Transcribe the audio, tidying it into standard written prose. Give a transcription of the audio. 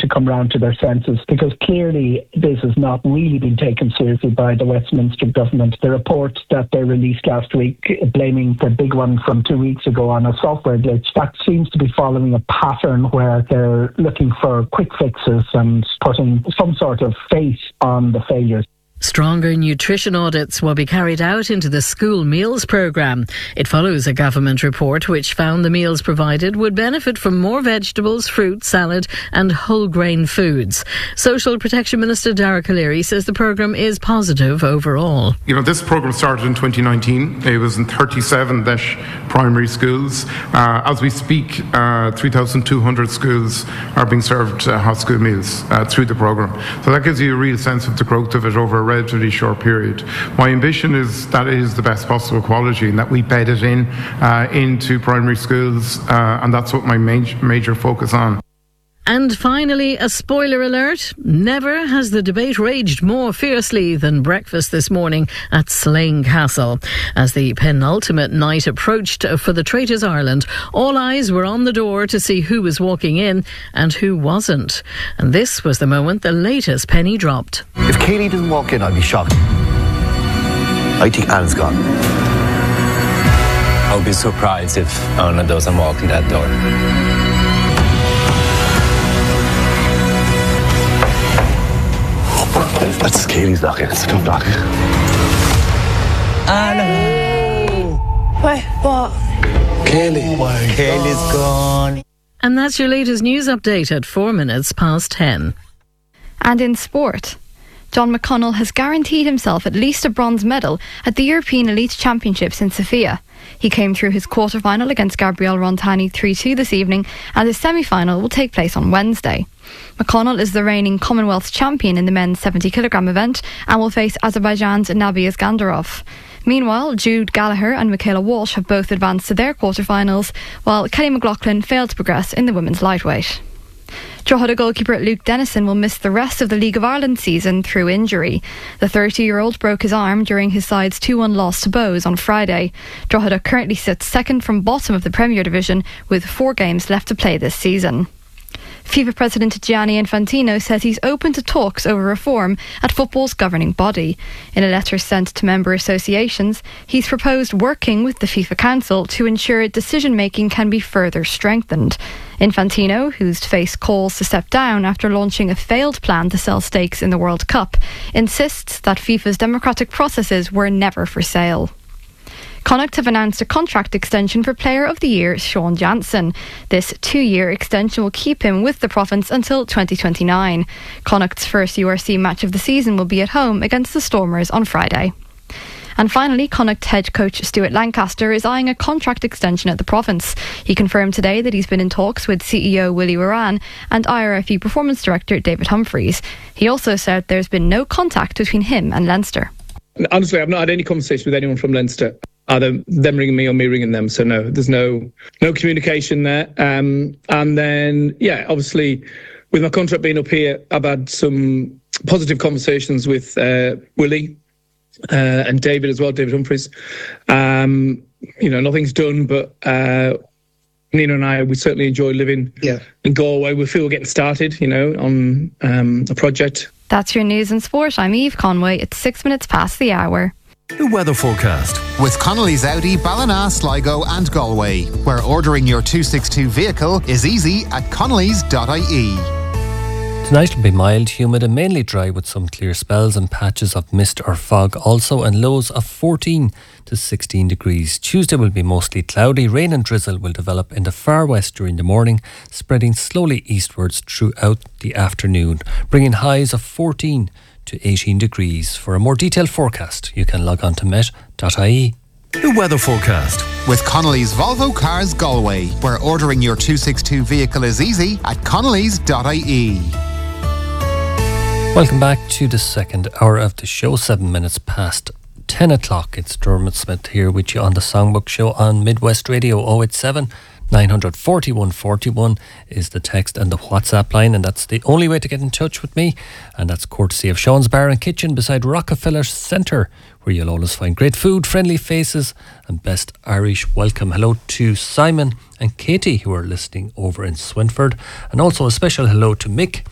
to come round to their senses, because clearly this has not really been taken seriously by the Westminster government. The report that they released last week, blaming the big one from 2 weeks ago on a software glitch, that seems to be following a pattern where they're looking for quick fixes and putting some sort of face on the failures. Stronger nutrition audits will be carried out into the school meals programme. It follows a government report which found the meals provided would benefit from more vegetables, fruit, salad and whole grain foods. Social Protection Minister Darragh O'Leary says the programme is positive overall. This programme started in 2019. It was in 37 primary schools. As we speak, 3,200 schools are being served hot school meals through the programme. So that gives you a real sense of the growth of it over a relatively short period. My ambition is that it is the best possible quality and that we bed it into primary schools, and that's what my major focus on. And finally, a spoiler alert. Never has the debate raged more fiercely than breakfast this morning at Slane Castle. As the penultimate night approached for the Traitors Ireland, all eyes were on the door to see who was walking in and who wasn't. And this was the moment the latest penny dropped. If Kaylee doesn't walk in, I'd be shocked. I think Anne's gone. I would be surprised if Anna doesn't walk in that door. That's Kaylee's lock. It's a tough lock. Anna! Wait, what? Kaylee. Kaylee's gone. And that's your latest news update at 10:04. And in sport, John McConnell has guaranteed himself at least a bronze medal at the European Elite Championships in Sofia. He came through his quarter-final against Gabriel Rontani 3-2 this evening, and his semi-final will take place on Wednesday. McConnell is the reigning Commonwealth champion in the men's 70kg event and will face Azerbaijan's Nabi Iskandarov. Meanwhile, Jude Gallagher and Michaela Walsh have both advanced to their quarter-finals, while Kelly McLaughlin failed to progress in the women's lightweight. Drogheda goalkeeper Luke Dennison will miss the rest of the League of Ireland season through injury. The 30-year-old broke his arm during his side's 2-1 loss to Bows on Friday. Drogheda currently sits second from bottom of the Premier Division with 4 games left to play this season. FIFA President Gianni Infantino says he's open to talks over reform at football's governing body. In a letter sent to member associations, he's proposed working with the FIFA Council to ensure decision-making can be further strengthened. Infantino, who's faced calls to step down after launching a failed plan to sell stakes in the World Cup, insists that FIFA's democratic processes were never for sale. Connacht have announced a contract extension for Player of the Year Sean Jansen. This 2-year extension will keep him with the Profits until 2029. Connacht's first URC match of the season will be at home against the Stormers on Friday. And finally, Connacht head coach Stuart Lancaster is eyeing a contract extension at the Province. He confirmed today that he's been in talks with CEO Willie Moran and IRFU Performance Director David Humphreys. He also said there's been no contact between him and Leinster. Honestly, I've not had any conversation with anyone from Leinster. Either them ringing me or me ringing them. So no, there's no communication there. And then, obviously, with my contract being up here, I've had some positive conversations with Willie and David as well, David Humphreys. Nothing's done, but Nina and I, we certainly enjoy living in Galway. We feel we're getting started, on a project. That's your news and sport. I'm Eve Conway. It's 6 minutes past the hour. The weather forecast with Connolly's Audi, Ballina, Sligo and Galway, where ordering your 262 vehicle is easy at connellys.ie. Tonight will be mild, humid and mainly dry with some clear spells and patches of mist or fog also, and lows of 14 to 16 degrees. Tuesday will be mostly cloudy. Rain and drizzle will develop in the far west during the morning, spreading slowly eastwards throughout the afternoon, bringing highs of 14 to 18 degrees. For a more detailed forecast, you can log on to met.ie. The weather forecast with Connolly's Volvo Cars Galway, where ordering your 262 vehicle is easy at connellys.ie. Welcome back to the second hour of the show, 7 minutes past 10 o'clock. It's Dermot Smith here with you on the Songbook Show on Midwest Radio. 087 900 4141 is the text and the WhatsApp line, and that's the only way to get in touch with me, and that's courtesy of Sean's Bar and Kitchen beside Rockefeller Centre, where you'll always find great food, friendly faces and best Irish welcome. Hello to Simon and Katie who are listening over in Swinford, and also a special hello to Mick